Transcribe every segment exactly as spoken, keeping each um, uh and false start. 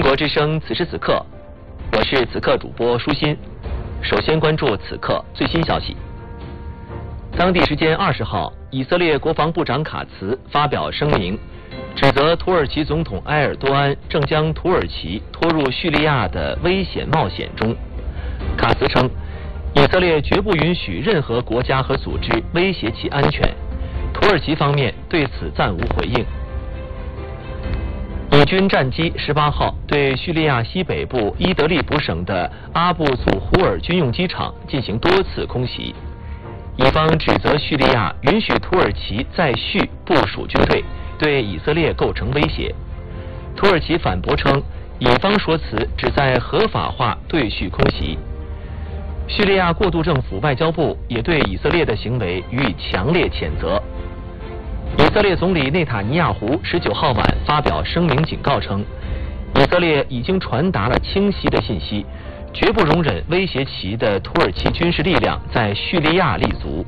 国之声此时此刻，我是此刻主播舒心。首先关注此刻最新消息。当地时间二十号，以色列国防部长卡茨发表声明，指责土耳其总统埃尔多安正将土耳其拖入叙利亚的危险冒险中。卡茨称，以色列绝不允许任何国家和组织威胁其安全。土耳其方面对此暂无回应。以军战机十八号对叙利亚西北部伊德利卜省的阿布祖胡尔军用机场进行多次空袭。以方指责叙利亚允许土耳其在叙部署军队，对以色列构成威胁。土耳其反驳称，以方说辞旨在合法化对叙空袭。叙利亚过渡政府外交部也对以色列的行为予以强烈谴责。以色列总理内塔尼亚胡十九号晚发表声明警告称，以色列已经传达了清晰的信息，绝不容忍威胁其的土耳其军事力量在叙利亚立足。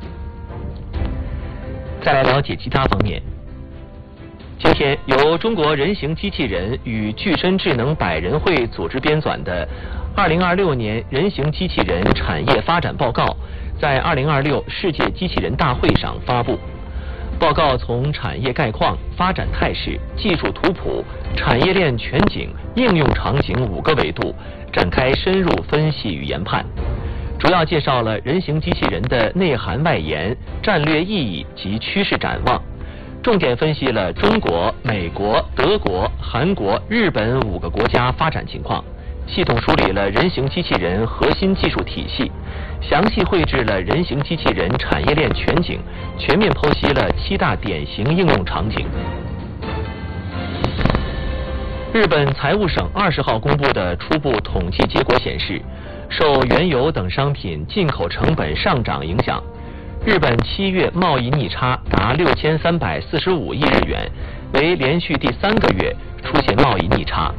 再来了解其他方面。今天，由中国人形机器人与具身智能百人会组织编纂的《二零二六年人形机器人产业发展报告》在二零二六世界机器人大会上发布。报告从产业概况、发展态势、技术图谱、产业链全景、应用场景五个维度展开深入分析与研判，主要介绍了人形机器人的内涵外延、战略意义及趋势展望，重点分析了中国、美国、德国、韩国、日本五个国家发展情况，系统梳理了人形机器人核心技术体系，详细绘制了人形机器人产业链全景，全面剖析了七大典型应用场景。日本财务省二十号公布的初步统计结果显示，受原油等商品进口成本上涨影响，日本七月贸易逆差达六千三百四十五亿日元，为连续第三个月出现贸易逆差。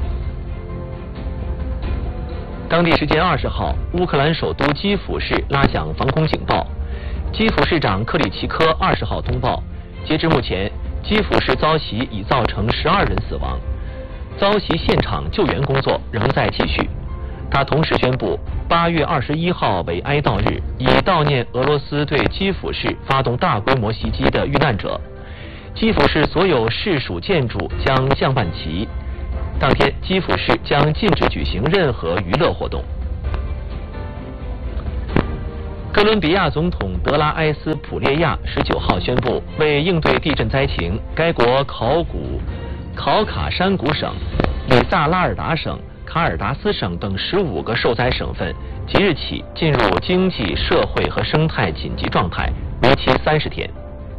当地时间二十号，乌克兰首都基辅市拉响防空警报。基辅市长克里奇科二十号通报，截至目前，基辅市遭袭已造成十二人死亡，遭袭现场救援工作仍在继续。他同时宣布，八月二十一号为哀悼日，以悼念俄罗斯对基辅市发动大规模袭击的遇难者。基辅市所有市属建筑将降半旗。当天，基辅市将禁止举行任何娱乐活动。哥伦比亚总统德拉埃斯普列亚十九号宣布，为应对地震灾情，该国考古考卡山谷省、里萨拉尔达省、卡尔达斯省等十五个受灾省份即日起进入经济社会和生态紧急状态，为期三十天。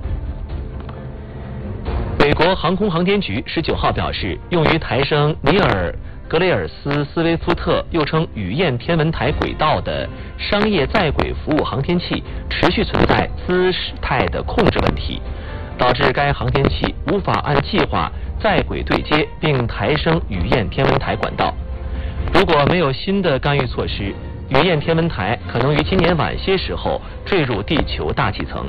美国航空航天局十九号表示，用于抬升尼尔格雷尔斯斯威夫特又称雨燕天文台轨道的商业在轨服务航天器持续存在姿态的控制问题，导致该航天器无法按计划在轨对接并抬升雨燕天文台管道。如果没有新的干预措施，雨燕天文台可能于今年晚些时候坠入地球大气层。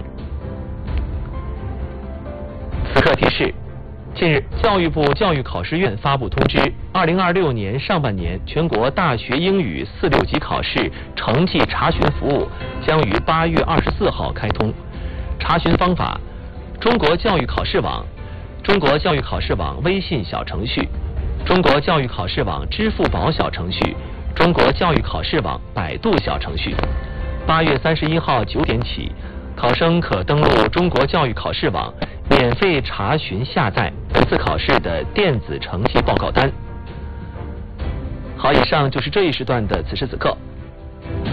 此刻提示：近日，教育部教育考试院发布通知，二零二六年上半年全国大学英语四六级考试成绩查询服务将于八月二十四号开通。查询方法：中国教育考试网、中国教育考试网微信小程序、中国教育考试网支付宝小程序、中国教育考试网百度小程序。八月三十一号九点起，考生可登录中国教育考试网，免费查询下载本次考试的电子成绩报告单。好，以上就是这一时段的此时此刻。